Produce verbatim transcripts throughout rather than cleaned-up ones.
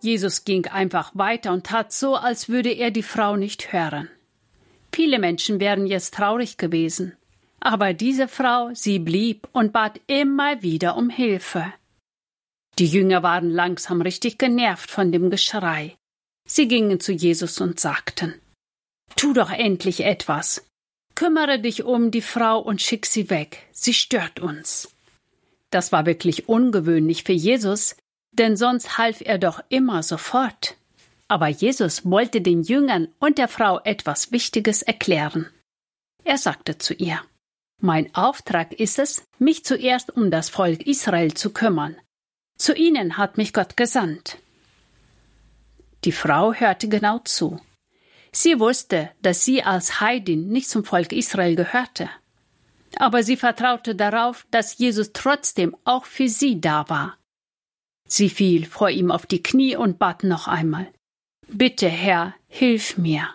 Jesus ging einfach weiter und tat so, als würde er die Frau nicht hören. Viele Menschen wären jetzt traurig gewesen. Aber diese Frau, sie blieb und bat immer wieder um Hilfe. Die Jünger waren langsam richtig genervt von dem Geschrei. Sie gingen zu Jesus und sagten: »Tu doch endlich etwas. Kümmere dich um die Frau und schick sie weg. Sie stört uns.« Das war wirklich ungewöhnlich für Jesus, denn sonst half er doch immer sofort. Aber Jesus wollte den Jüngern und der Frau etwas Wichtiges erklären. Er sagte zu ihr: »Mein Auftrag ist es, mich zuerst um das Volk Israel zu kümmern. Zu ihnen hat mich Gott gesandt.« Die Frau hörte genau zu. Sie wusste, dass sie als Heidin nicht zum Volk Israel gehörte. Aber sie vertraute darauf, dass Jesus trotzdem auch für sie da war. Sie fiel vor ihm auf die Knie und bat noch einmal: »Bitte, Herr, hilf mir.«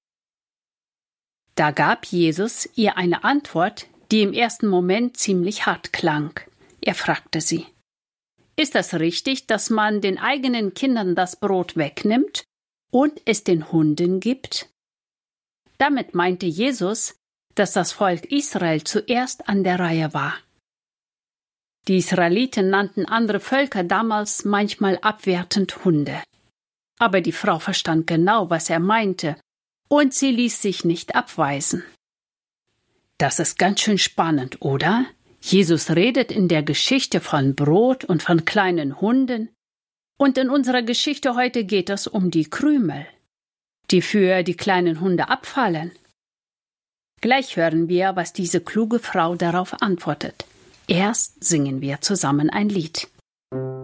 Da gab Jesus ihr eine Antwort, die im ersten Moment ziemlich hart klang. Er fragte sie: »Ist das richtig, dass man den eigenen Kindern das Brot wegnimmt und es den Hunden gibt?« Damit meinte Jesus, dass das Volk Israel zuerst an der Reihe war. Die Israeliten nannten andere Völker damals manchmal abwertend Hunde. Aber die Frau verstand genau, was er meinte, und sie ließ sich nicht abweisen. Das ist ganz schön spannend, oder? Jesus redet in der Geschichte von Brot und von kleinen Hunden, und in unserer Geschichte heute geht es um die Krümel, die für die kleinen Hunde abfallen. Gleich hören wir, was diese kluge Frau darauf antwortet. Erst singen wir zusammen ein Lied.